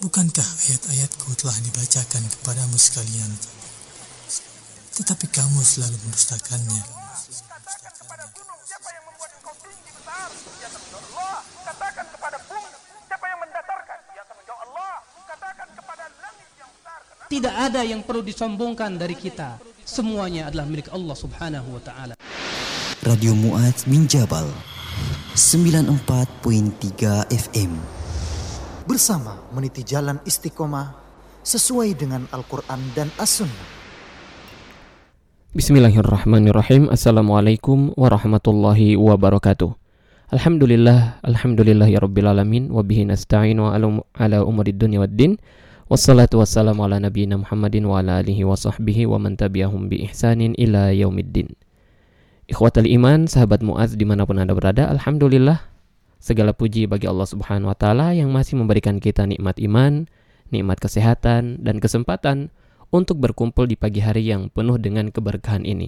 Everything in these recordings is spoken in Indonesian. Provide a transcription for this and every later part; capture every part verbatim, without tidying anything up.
Bukankah ayat-ayatku telah dibacakan kepadamu sekalian, tetapi kamu selalu mendustakannya? Katakan kepada gunung, siapa yang membuat engkau tinggi besar? Dia akan menjawab Allah. Katakan kepada bumi, siapa yang mendatarkan? Dia akan menjawab Allah. Katakan kepada langit yang besar. Kenapa? Tidak ada yang perlu disombongkan dari kita. Semuanya adalah milik Allah Subhanahu wa taala. Radio Mu'adz bin Jabal sembilan puluh empat koma tiga F M. Bersama meniti jalan istiqomah sesuai dengan Al-Quran dan As-Sunnah. Bismillahirrahmanirrahim. Assalamualaikum warahmatullahi wabarakatuh. Alhamdulillah, alhamdulillahirabbil alamin wa bihi nasta'inu ala umuri dunya waddin. Wassalatu wassalamu ala nabiyyina Muhammadin wa ala alihi wa sahbihi wa man tabi'ahum bi ihsanin ila yaumiddin. Ikhwatal iman, sahabat Mu'adz dimanapun Anda berada, alhamdulillah segala puji bagi Allah Subhanahu wa taala yang masih memberikan kita nikmat iman, nikmat kesehatan dan kesempatan untuk berkumpul di pagi hari yang penuh dengan keberkahan ini.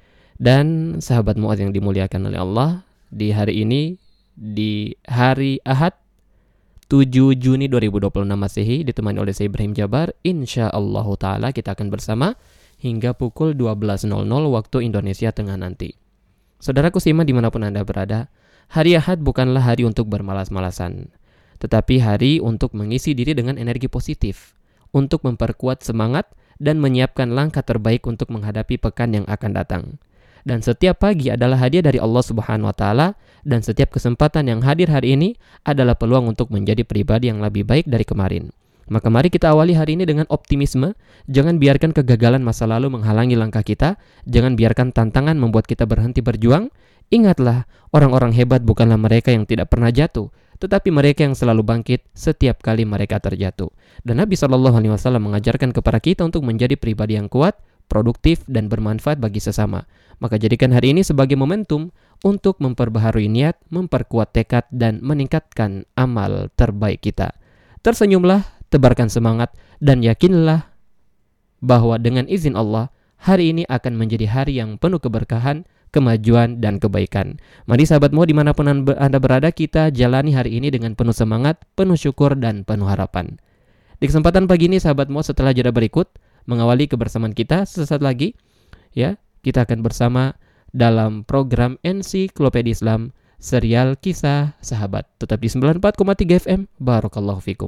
Dan sahabat Mu'adz yang dimuliakan oleh Allah, di hari ini, di hari Ahad tujuh Juni dua ribu dua puluh enam Masehi, ditemani oleh saya Ibrahim Jabar, insyaallah taala kita akan bersama hingga pukul dua belas waktu Indonesia Tengah nanti. Saudaraku seiman dimanapun Anda berada, hari Ahad bukanlah hari untuk bermalas-malasan, tetapi hari untuk mengisi diri dengan energi positif, untuk memperkuat semangat dan menyiapkan langkah terbaik untuk menghadapi pekan yang akan datang. Dan setiap pagi adalah hadiah dari Allah Subhanahu wa taala, dan setiap kesempatan yang hadir hari ini adalah peluang untuk menjadi pribadi yang lebih baik dari kemarin. Maka mari kita awali hari ini dengan optimisme. Jangan biarkan kegagalan masa lalu menghalangi langkah kita. Jangan biarkan tantangan membuat kita berhenti berjuang. Ingatlah, orang-orang hebat bukanlah mereka yang tidak pernah jatuh, tetapi mereka yang selalu bangkit setiap kali mereka terjatuh. Dan Nabi shallallahu alaihi wasallam mengajarkan kepada kita untuk menjadi pribadi yang kuat, produktif, dan bermanfaat bagi sesama. Maka jadikan hari ini sebagai momentum untuk memperbaharui niat, memperkuat tekad, dan meningkatkan amal terbaik kita. Tersenyumlah, tebarkan semangat, dan yakinlah bahwa dengan izin Allah, hari ini akan menjadi hari yang penuh keberkahan, kemajuan, dan kebaikan. Mari sahabatmu dimanapun Anda berada, kita jalani hari ini dengan penuh semangat, penuh syukur, dan penuh harapan. Di kesempatan pagi ini sahabatmu, setelah jeda berikut, mengawali kebersamaan kita sesaat lagi, ya, kita akan bersama dalam program Ensiklopedia Islam, serial Kisah Sahabat. Tetap di sembilan puluh empat koma tiga F M. Barakallahu fikum.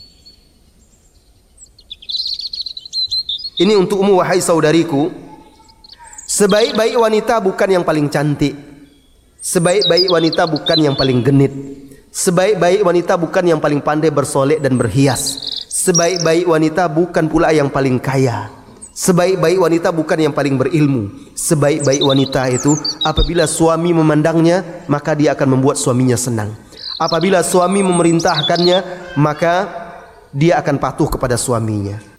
Ini untukmu wahai saudariku. Sebaik-baik wanita bukan yang paling cantik. Sebaik-baik wanita bukan yang paling genit. Sebaik-baik wanita bukan yang paling pandai bersolek dan berhias. Sebaik-baik wanita bukan pula yang paling kaya. Sebaik-baik wanita bukan yang paling berilmu. Sebaik-baik wanita itu apabila suami memandangnya, maka dia akan membuat suaminya senang. Apabila suami memerintahkannya, maka dia akan patuh kepada suaminya.